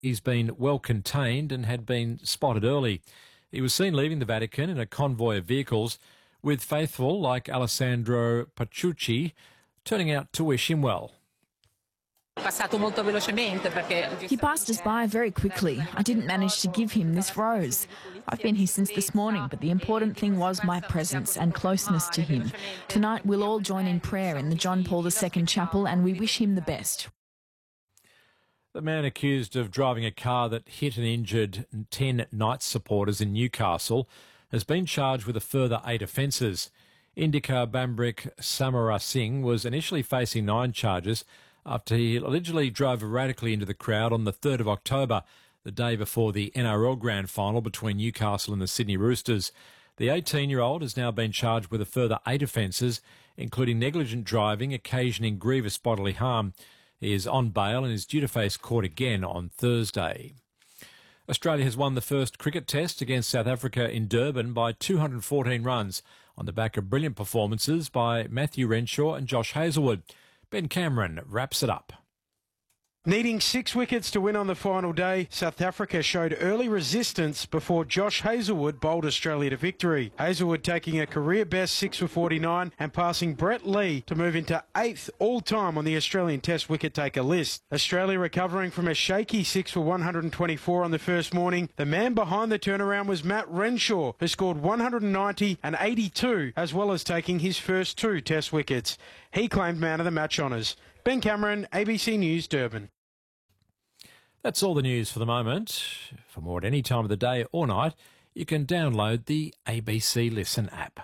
he's been well contained and had been spotted early. He was seen leaving the Vatican in a convoy of vehicles, with faithful like Alessandro Paciucci turning out to wish him well. He passed us by very quickly. I didn't manage to give him this rose. I've been here since this morning, but the important thing was my presence and closeness to him. Tonight we'll all join in prayer in the John Paul II Chapel, and we wish him the best. The man accused of driving a car that hit and injured 10 Knights supporters in Newcastle has been charged with a further 8 offences. Indika Bambrick Samarasinghe was initially facing 9 charges after he allegedly drove erratically into the crowd on the 3rd of October, the day before the NRL Grand Final between Newcastle and the Sydney Roosters. The 18-year-old has now been charged with a further 8 offences, including negligent driving, occasioning grievous bodily harm. He is on bail and is due to face court again on Thursday. Australia has won the first cricket test against South Africa in Durban by 214 runs on the back of brilliant performances by Matthew Renshaw and Josh Hazlewood. Ben Cameron wraps it up. Needing 6 wickets to win on the final day, South Africa showed early resistance before Josh Hazlewood bowled Australia to victory. Hazlewood taking a career-best 6 for 49 and passing Brett Lee to move into 8th all-time on the Australian Test wicket-taker list. Australia recovering from a shaky 6 for 124 on the first morning. The man behind the turnaround was Matt Renshaw, who scored 190 and 82, as well as taking his first 2 Test wickets. He claimed man of the match honours. Ben Cameron, ABC News, Durban. That's all the news for the moment. For more at any time of the day or night, you can download the ABC Listen app.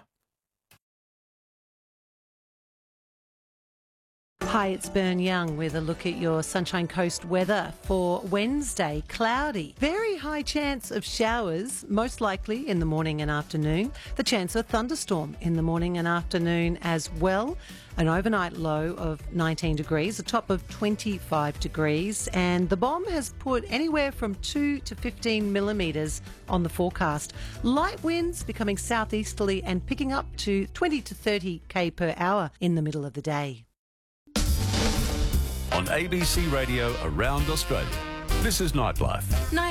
Hi, it's Bern Young with a look at your Sunshine Coast weather for Wednesday. Cloudy. Very high chance of showers, most likely in the morning and afternoon. The chance of a thunderstorm in the morning and afternoon as well. An overnight low of 19 degrees, a top of 25 degrees. And the bomb has put anywhere from 2 to 15 millimetres on the forecast. Light winds becoming southeasterly and picking up to 20 to 30 k per hour in the middle of the day. On ABC Radio around Australia, this is Nightlife.